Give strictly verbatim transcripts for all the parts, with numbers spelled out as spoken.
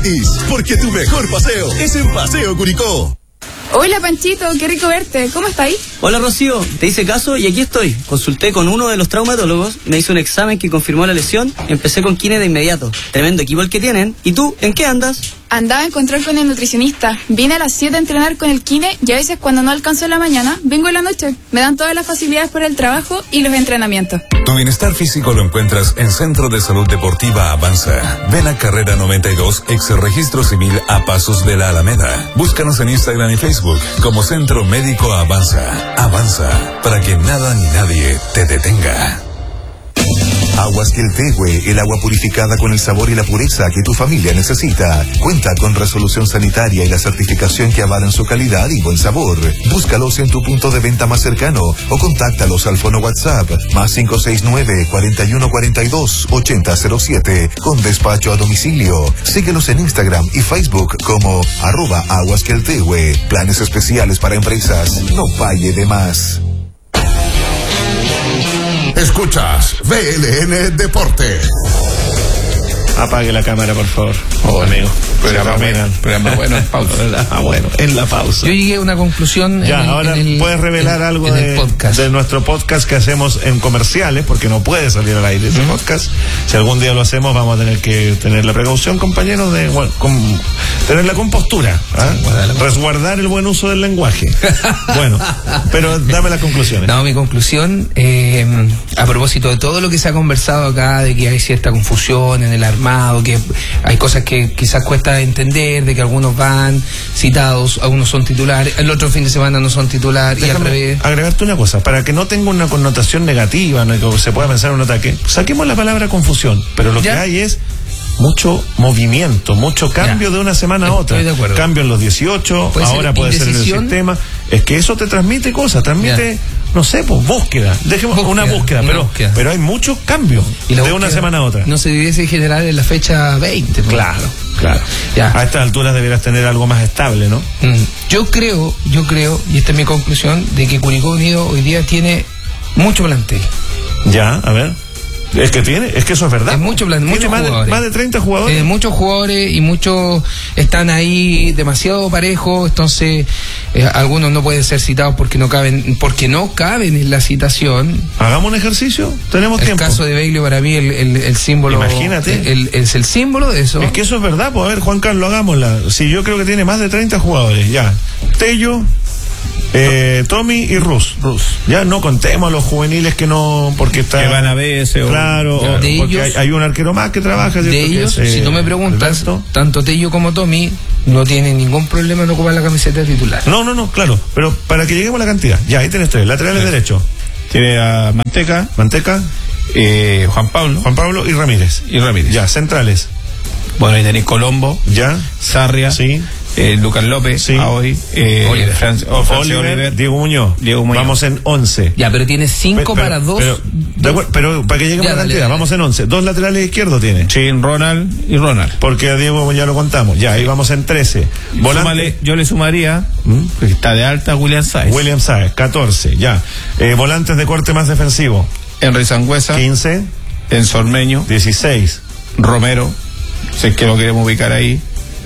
gratis, porque tu mejor paseo es en Paseo Curicó. Hola Panchito, qué rico verte. ¿Cómo estáis? Hola Rocío, te hice caso y aquí estoy. Consulté con uno de los traumatólogos, me hizo un examen que confirmó la lesión y empecé con kine de inmediato. Tremendo equipo el que tienen. ¿Y tú, en qué andas? Andaba en control con el nutricionista. Vine a las siete a entrenar con el kine y a veces cuando no alcanzo en la mañana, vengo en la noche. Me dan todas las facilidades por el trabajo y los entrenamientos. Tu bienestar físico lo encuentras en Centro de Salud Deportiva Avanza. Ven a Carrera noventa y dos, ex registro civil a pasos de la Alameda. Búscanos en Instagram y Facebook como Centro Médico Avanza. Avanza, para que nada ni nadie te detenga. Aguas Queltehue, el agua purificada con el sabor y la pureza que tu familia necesita. Cuenta con resolución sanitaria y la certificación que avalan su calidad y buen sabor. Búscalos en tu punto de venta más cercano o contáctalos al fono WhatsApp más cinco seis nueve, cuarenta y uno cuarenta y dos, ochenta cero siete con despacho a domicilio. Síguelos en Instagram y Facebook como arroba Aguas Queltehue. Planes especiales para empresas. No pague de más. Escuchas V L N Deporte. Apague la cámara, por favor. Oh, amigo. Programa bueno, programa bueno en pausa. Ah, bueno, en la pausa. Yo llegué a una conclusión. Ya, en el, ahora en el, puedes revelar en, algo en de, podcast. de nuestro podcast que hacemos en comerciales, porque no puede salir al aire ese uh-huh. podcast. Si algún día lo hacemos, vamos a tener que tener la precaución, compañeros, de bueno, con, tener la compostura, ¿ah? Sí, resguardar el buen uso del lenguaje. Bueno, pero dame las conclusiones. No, mi conclusión, eh, a propósito de todo lo que se ha conversado acá, de que hay cierta confusión en el armado, que hay cosas que quizás cuesta entender, de que algunos van citados, algunos son titulares, el otro fin de semana no son titulares. Déjame y al revés. Agregarte una cosa, para que no tenga una connotación negativa, no que se pueda pensar en un ataque, saquemos la palabra confusión, pero lo ¿Ya? que hay es mucho movimiento, mucho cambio ya. de una semana a otra. Cambio en los dieciocho, ¿Puede ahora ser puede ser en el sistema. Es que eso te transmite cosas, transmite, ya. no sé, pues búsqueda. Dejemos búsqueda, una búsqueda, una pero, búsqueda. pero hay muchos cambios de una semana a otra. No se debiese generar en la fecha veinte. Claro, claro. Ya. A estas alturas deberás tener algo más estable, ¿no? Mm. Yo creo, yo creo, y esta es mi conclusión, de que Curicó Unido hoy día tiene mucho plantel. Ya, a ver. Es que tiene, es que eso es verdad. Es mucho plan, muchos más jugadores. De, más de treinta jugadores. Eh, muchos jugadores y muchos están ahí demasiado parejos, entonces eh, algunos no pueden ser citados porque no caben, porque no caben en la citación. Hagamos un ejercicio, tenemos el tiempo. El caso de Bailey para mí el, el, el símbolo. Imagínate. El, el, es el símbolo de eso. Es que eso es verdad, pues a ver, Juan Carlos, hagámosla. Si yo creo que tiene más de treinta jugadores, ya. Tello, Eh, Tommy y Rus. Rus. Ya no contemos a los juveniles que no, porque está, que van a B S o claro, claro. O, De porque ellos, hay, hay un arquero más que trabaja. De ellos, que es, si eh, tú me preguntas, Alberto. tanto Tello como Tommy no tienen ningún problema en ocupar la camiseta de titular. No, no, no, claro, pero para que lleguemos a la cantidad, ya ahí tenés tres, laterales sí. derechos. Tiene a Manteca, Manteca, eh, Juan Pablo, Juan Pablo y Ramírez. Y Ramírez. Ya, centrales. Bueno, ahí tenés Colombo, ya, Sarria, sí. Eh, Lucas López, sí. hoy, eh, Oliver. Fran, oh, Oliver, Oliver, Diego Muñoz. Diego Muñoz. Vamos en once. Ya, pero tiene cinco pero, para dos. Pero, dos. pero para que lleguemos ya, a la cantidad, dale, vamos en once. Dos laterales izquierdos tiene. Sí, Ronald y Ronald. Porque a Diego ya lo contamos. Ya, sí. Ahí vamos en trece. Súmale, yo le sumaría, ¿Mm? que está de alta, William Sáez. William Sáez, catorce, ya. Eh, volantes de corte más defensivo. Henry Sangüesa. quince. Enzo Ormeño. dieciséis. Romero. Si es que lo queremos ubicar ahí.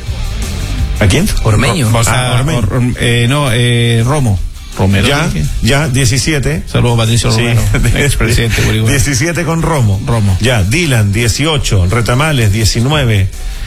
¿A quién? Ormeño. O sea, ah, Ormeño. Or, eh, no, eh, Romo. Romero. Ya, dije. ya, diecisiete. Saludos Patricio sí. Romero, expresidente. diecisiete con Romo. Romo. Ya, Dylan, dieciocho. Retamales, diecinueve.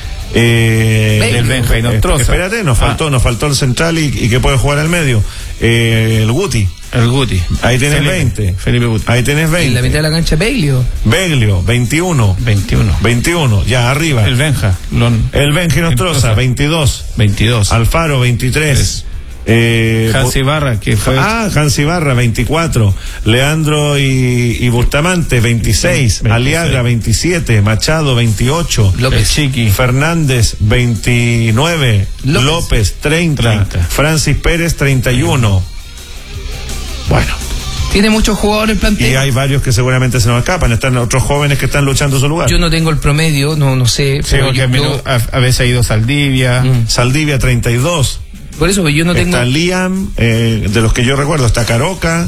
Eh, el Benja y Nostroza. Espérate, nos faltó, ah. nos faltó el central y, y que puede jugar al medio. Eh, el Guti. El Guti. Ahí tenés Felipe. veinte. Felipe Guti. Ahí tenés veinte. En la mitad de la cancha, Beglio. Beglio, veintiuno. veintiuno. veintiuno, ya arriba. El Benja. Lon... El Benja y Nostroza, veintidós. veintidós. Alfaro, veintitrés. Eh, Hans Ibarra, que fue. Ah, Hans Ibarra, veinticuatro. Leandro y, y Bustamante, veintiséis. veintiséis. Aliaga, veintisiete. Machado, veintiocho. López. Chiqui. Fernández, veintinueve. López, López treinta. treinta. Francis Pérez, treinta y uno. Bueno. Tiene muchos jugadores plantel. Y hay varios que seguramente se nos escapan. Están otros jóvenes que están luchando su lugar. Yo no tengo el promedio, no no sé. Sí, pero yo, yo... A, a veces ha ido Saldivia. Mm. Saldivia, treinta y dos. Por eso yo no tengo. Está Liam, eh, de los que yo recuerdo, está Caroca.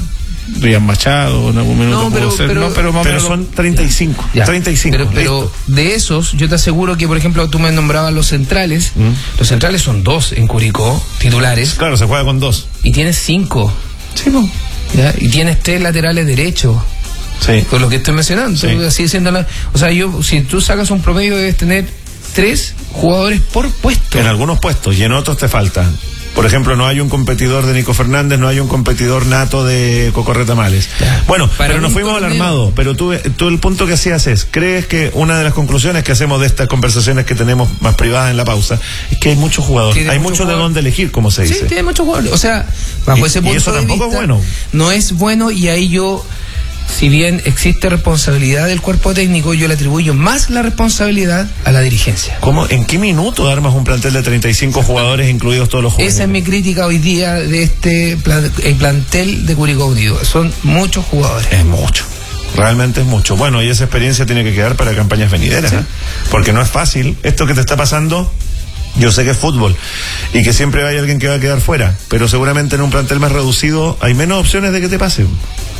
Ryan Machado, en algún minuto no, pero, pudo ser, pero, no, pero, más pero son treinta y cinco. Ya. treinta y cinco. Pero, pero de esos, yo te aseguro que, por ejemplo, tú me nombrabas los centrales. ¿Mm? Los centrales son dos en Curicó, titulares. Claro, se juega con dos. Y tienes cinco. Sí, pues. ¿Ya? Y tienes tres laterales derechos. Sí. Por lo que estoy mencionando. Sí. Así siendo la, o sea, yo, si tú sacas un promedio, debes tener tres jugadores por puesto. En algunos puestos y en otros te faltan. Por ejemplo, no hay un competidor de Nico Fernández, no hay un competidor nato de Coco Retamales. Ya. Bueno, Para pero nos fuimos al armado. Pero tú, tú el punto que hacías es, ¿crees que una de las conclusiones que hacemos de estas conversaciones que tenemos más privadas en la pausa es que hay muchos jugadores, hay mucho de dónde elegir, como se dice? Sí, tiene muchos jugadores. O sea, bajo y, ese punto y eso de tampoco vista, es bueno. No es bueno, y ahí yo, si bien existe responsabilidad del cuerpo técnico, yo le atribuyo más la responsabilidad a la dirigencia. ¿Cómo? ¿En qué minuto armas un plantel de treinta y cinco jugadores, incluidos todos los jugadores? Esa es mi crítica hoy día de este plan, el plantel de Curicó Unido. Son muchos jugadores. Es mucho. Realmente es mucho. Bueno, y esa experiencia tiene que quedar para campañas venideras, ¿sí? ¿eh? Porque no es fácil. Esto que te está pasando, yo sé que es fútbol y que siempre hay alguien que va a quedar fuera, pero seguramente en un plantel más reducido hay menos opciones de que te pase.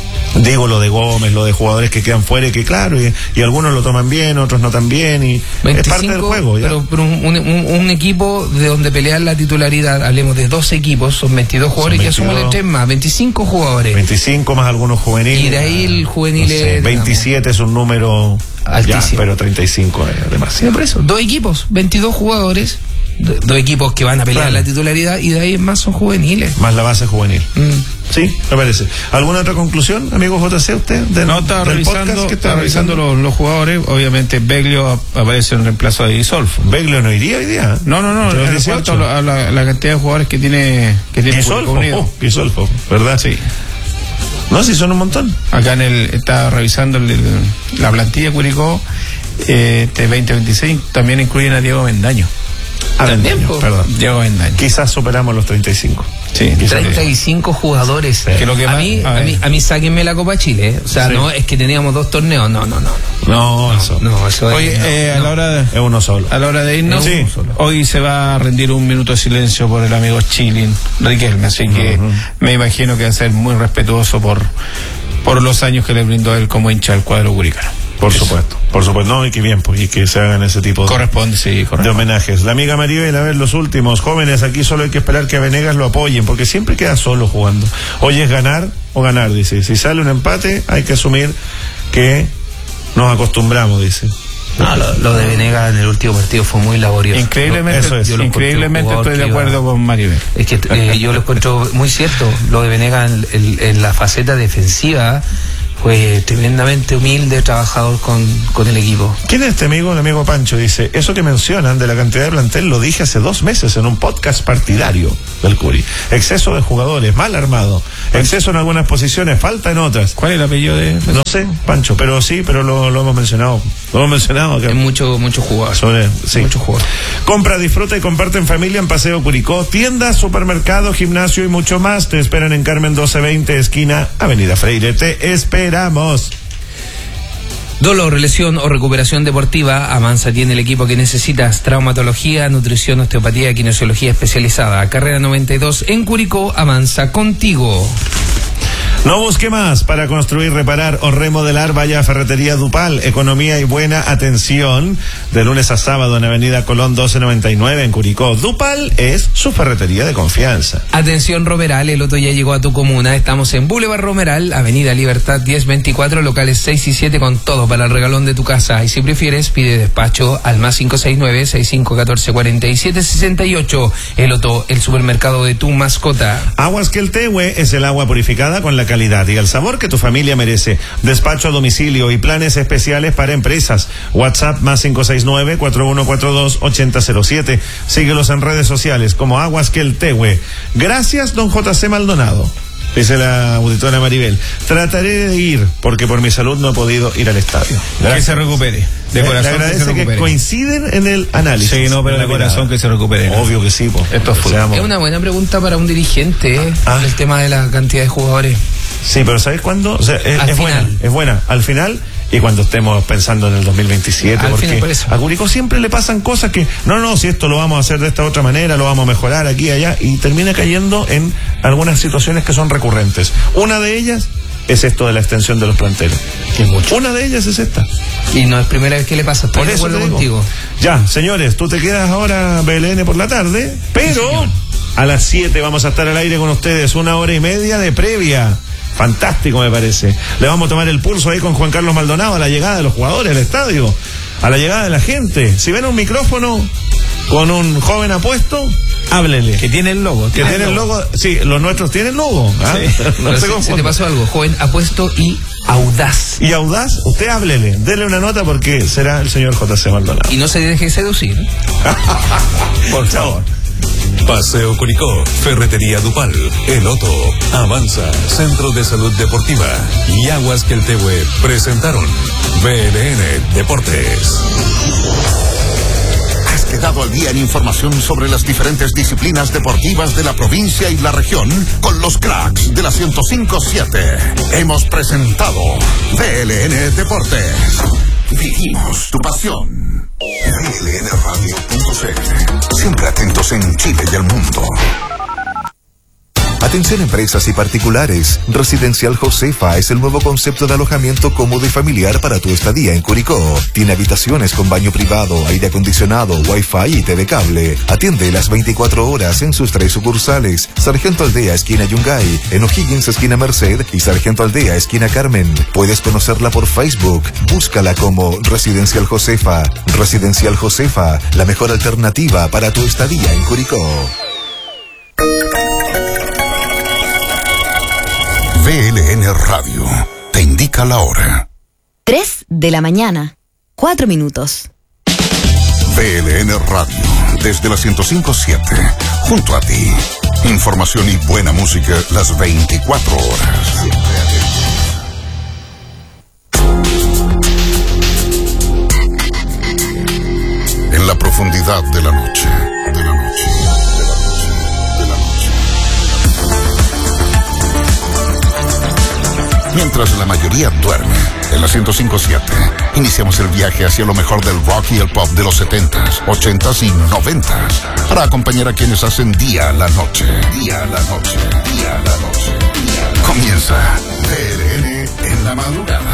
Digo lo de Gómez, lo de jugadores que quedan fuera y que claro, y, y algunos lo toman bien, otros no tan bien, y veinticinco, es parte del juego. ¿ya? Pero, pero un, un, un equipo de donde pelear la titularidad, hablemos de dos equipos, son veintidós jugadores, que suman tres más, veinticinco jugadores. veinticinco más algunos juveniles. Y de ahí el juvenil no sé, veintisiete es un número altísimo. Ya, pero treinta y cinco es demasiado. Sí, por eso, dos equipos, veintidós jugadores, dos equipos que van a pelear claro. la titularidad, y de ahí en más son juveniles. Más la base juvenil. Mm. Sí, me parece. ¿Alguna otra conclusión, amigo J C, usted? Del, no, estaba revisando, estaba revisando los, los jugadores. Obviamente Beglio aparece en reemplazo de Isolfo. ¿Beglio no iría hoy día? No, no, no, en cuanto a la, la cantidad de jugadores que tiene que tiene Isolfo, oh, Isolfo, ¿verdad? Sí. No, sí, son un montón. Acá en el, estaba revisando el, el, la plantilla Curicó, eh, de veinte veintiséis, también incluyen a Diego Bendaño. Ah, Bendaño, perdón. Diego Bendaño. Quizás superamos los treinta y cinco. Sí, treinta y cinco jugadores. Sí. Que lo que a, más, mí, a, a, mí, a mí sáquenme la Copa Chile. ¿eh? O sea, sí. no es que teníamos dos torneos. No, no, no. No, no eso. No, eso Oye, es, no, eh, no. a la hora de, es uno solo. A la hora de irnos, sí. hoy se va a rendir un minuto de silencio por el amigo Chilin Riquelme. Así que uh-huh. me imagino que va a ser muy respetuoso por, por los años que le brindó él como hincha del cuadro curicano. Por Eso. supuesto, por supuesto, no, y que bien, pues, y que se hagan ese tipo de, corresponde, sí, corresponde. de homenajes. La amiga Maribel, a ver, los últimos jóvenes, aquí solo hay que esperar que a Venegas lo apoyen, porque siempre queda solo jugando. Hoy es ganar o ganar, dice. Si sale un empate, hay que asumir que nos acostumbramos, dice. No, lo, lo de Venegas en el último partido fue muy laborioso. Increíblemente, Eso es. increíblemente estoy de acuerdo iba, con Maribel. Es que eh, yo lo encuentro muy cierto. Lo de Venegas en, en, en la faceta defensiva fue tremendamente humilde, trabajador con, con el equipo. ¿Quién es este amigo? El amigo Pancho dice, eso que mencionan de la cantidad de plantel lo dije hace dos meses en un podcast partidario del Curi. Exceso de jugadores, mal armado, exceso en algunas posiciones, falta en otras. ¿Cuál es el apellido de...? No sé, Pancho, pero sí, pero lo, lo hemos mencionado. Lo hemos mencionado acá. Es mucho, mucho jugador. Sobre, sí. Mucho jugador. Compra, disfruta y comparte en familia en Paseo Curicó. Tiendas, supermercado, gimnasio y mucho más. Te esperan en Carmen doce veinte, esquina Avenida Freire. Te esperamos. Dolor, lesión o recuperación deportiva, Avanza tiene el equipo que necesitas. Traumatología, nutrición, osteopatía, kinesiología especializada. Carrera noventa y dos en Curicó, Avanza contigo. No busque más. Para construir, reparar o remodelar, vaya a Ferretería Dupal. Economía y buena atención. De lunes a sábado en Avenida Colón doce noventa y nueve en Curicó. Dupal es su ferretería de confianza. Atención Romeral, el loto ya llegó a tu comuna. Estamos en Boulevard Romeral, Avenida Libertad diez veinticuatro, locales seis y siete, con todo para el regalón de tu casa. Y si prefieres, pide despacho al más cinco seis nueve, seis cinco uno cuatro, cuatro siete seis ocho. El Loto, el supermercado de tu mascota. Aguas Queltehue es el agua purificada con la calidad y el sabor que tu familia merece. Despacho a domicilio y planes especiales para empresas. WhatsApp más cinco seis nueve, cuatro uno cuatro dos, ocho cero cero siete. Síguelos en redes sociales como Aguas Queltehue. Gracias, don J C Maldonado. Dice la auditora Maribel, trataré de ir porque por mi salud no he podido ir al estadio. Gracias. Que se recupere. De corazón. Le agradece que, se recupere. Que coinciden en el análisis. Sí, no, pero de corazón que se recupere. Obvio que sí. Po. Esto es, es una buena pregunta para un dirigente, ah. el tema de la cantidad de jugadores. Sí, pero ¿sabes cuándo? O sea, es, es buena, es buena. Al final y cuando estemos pensando en el dos mil veintisiete, al porque final, a Curicó siempre le pasan cosas que, no, no, si esto lo vamos a hacer de esta otra manera, lo vamos a mejorar aquí y allá, y termina cayendo en algunas situaciones que son recurrentes. Una de ellas, es esto de la extensión de los planteles. Una de ellas es esta. Y no es primera vez que le pasa, estoy por de eso acuerdo te digo. contigo. Ya, señores, tú te quedas ahora B L N por la tarde, pero sí, a las siete vamos a estar al aire con ustedes, una hora y media de previa. Fantástico, me parece. Le vamos a tomar el pulso ahí con Juan Carlos Maldonado a la llegada de los jugadores al estadio, a la llegada de la gente. Si ven un micrófono con un joven apuesto, háblele. Que tiene el logo. Que tiene el logo. Sí, los nuestros tienen logo. ¿Ah? Sí. No se, se te pasó algo. Joven apuesto y audaz. Y audaz, usted háblele. Dele una nota porque será el señor J C Maldonado. Y no se deje seducir. Por favor. Paseo Curicó, Ferretería Dupal, Eloto, Avanza, Centro de Salud Deportiva y Aguas Queltehue presentaron B L N Deportes. Has quedado al día en información sobre las diferentes disciplinas deportivas de la provincia y la región con los cracks de la ciento cinco punto siete. Hemos presentado B L N Deportes. Vivimos tu pasión. B L N radio punto c l. Siempre atentos en Chile y el mundo. Atención empresas y particulares. Residencial Josefa es el nuevo concepto de alojamiento cómodo y familiar para tu estadía en Curicó. Tiene habitaciones con baño privado, aire acondicionado, wifi y T V cable. Atiende las veinticuatro horas en sus tres sucursales. Sargento Aldea, esquina Yungay, en O'Higgins, esquina Merced y Sargento Aldea, esquina Carmen. Puedes conocerla por Facebook. Búscala como Residencial Josefa. Residencial Josefa, la mejor alternativa para tu estadía en Curicó. B L N Radio te indica la hora. Tres de la mañana, cuatro minutos. B L N Radio, desde la ciento cinco punto siete, junto a ti. Información y buena música las veinticuatro horas. En la profundidad de la noche, de la noche. Mientras la mayoría duerme, en la ciento cinco punto siete, iniciamos el viaje hacia lo mejor del rock y el pop de los setentas, ochentas y noventas, para acompañar a quienes hacen día a la noche, día a la noche, día a la noche. Día a la Comienza B L N en la madrugada.